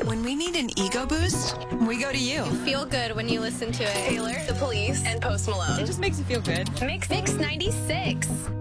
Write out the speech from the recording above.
When we need an ego boost, we go to you. Feel good when you listen to it. Taylor, The Police, and Post Malone. It just makes you feel good. Mix 96.